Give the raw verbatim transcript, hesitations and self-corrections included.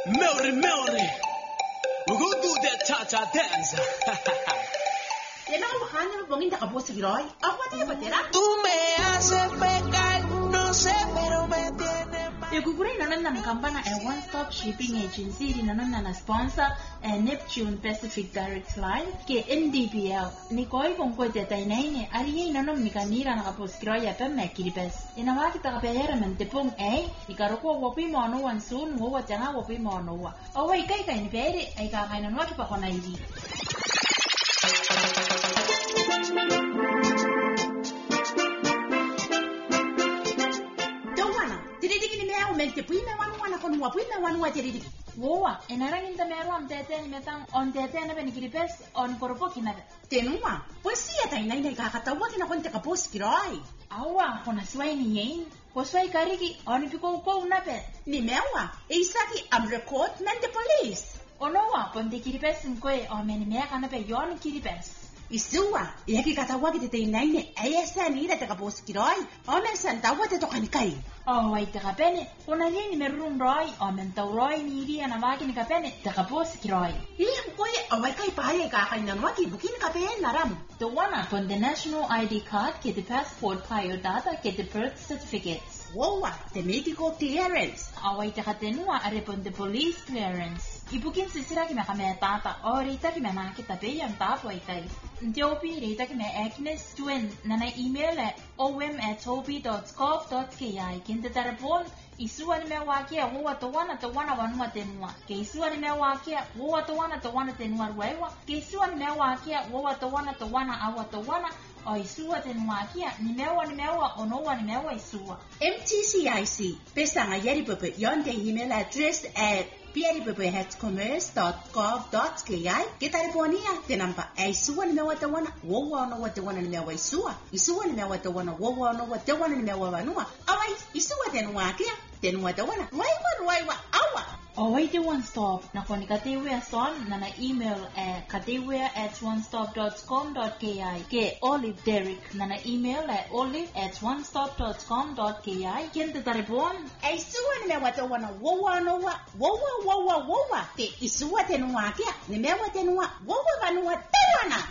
Melody, Melody. We're gonna do that cha-cha dance. Tú me haces pecar, no sé, pero me tienes mal. Yagugure nanon na kampana a one-stop shipping agency di nanon na sponsor a Neptune Pacific Direct Line ke N D P L. Ni koi kung koi tetay na ini ariye nanon mikanira na kaposkiro ya pa mekiripes. Inawa kita kapayera mentepong ay ikaruko wapi mo ano wansun wo watanga wapi mo ano wa. Away kay kay ni pere ay kakainan wa kipa kona idi. Mente puime wanu wana kon wa puime wanu wa teridi woa enarang inta meru am tete ni metang on tete na ben kiripes on koropo kinada tenua pues si ata ina ina ka kata wa kina kon te kapos kiroi awa kona swai ni yin ko swai kariki on piko ko na pe ni mewa e isaki am record men the police onowa ponte kiripes nkoe o men me kana pe yon kiripes Isua, yaki katawa ki te inaine, ayesa ni ira te kapos kiroi, o men santawa te tokani kai. Oh, wai te kapene, ona ni me rum roi, o men tau roi ni iri ana waki ni kapene, te kapos kiroi. Iya koe, o wai kai pae ka kai nan waki bukin kapene naram. The one upon the national I D card, ke the passport payo data, ke the birth certificates. Wowa, the medical clearance. Awai te katenua arepon the police clearance. Ibukin sisira ki me kame tata, o rita ki me maki tape yang tapo itai. Ntiopi rita ki me Agnes Twin, nana email at om at topi dot gov dot ki. Kinte tarapon, isua ni me wakia, wowa tawana tawana wanua tenua. Ke isua ni me wakia, wowa tawana tawana tenua ruewa. Ke isua ni me wakia, wowa tawana tawana awa tawana. O isua tenua kia, ni mewa ni mewa, o noa ni mewa isua. M T C I C, pesanga yeri pepe, yonde email address at pieripepe at commerce dot gov dot ki. Kitariponia, te nampa, e isua ni mewa tawana, wowa no wa tawana ni mewa isua. Isua ni mewa tawana, wowa no wa tawana ni mewa wanua. Awai, isua tenua kia, tenua tawana, ruaiwa ruaiwa, awa. Away te one stop, na koni katewea son, na na email at katewea at one stop dot com dot ki. Ke Olive Derrick, na na email at olive at one stop dot com dot ki. Kente taripon? E isua ni mewa tawana, wowa no wa, wowa wowa wowa. Te isua tenua kia, ni mewa tenua, wowa wanua tawana.